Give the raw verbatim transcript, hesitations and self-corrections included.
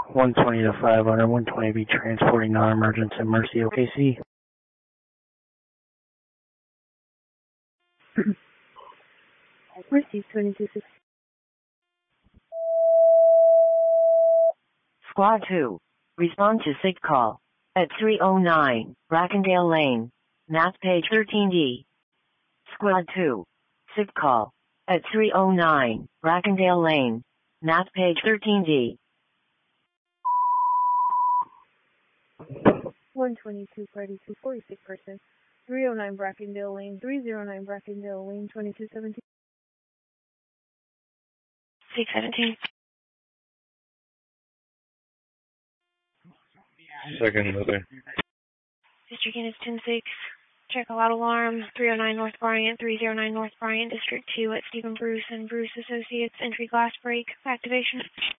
one twenty to five hundred, one twenty be transporting non-emergency to Mercy, O K C. Mercy, twenty-two six. Squad two, respond to SIG call at three oh nine, Brackendale Lane, map page thirteen D. Squad two, SIG call at three oh nine, Brackendale Lane, map page thirteen D. one twenty-two, party two forty-six person, three oh nine Brackendale Lane, three oh nine Brackendale Lane, twenty-two seventeen. six seventeen. Second mother. District Units ten six. Check a loud alarm. three oh nine North Bryant, three oh nine North Bryant, District two at Stephen Bruce and Bruce Associates. Entry glass break. Activation.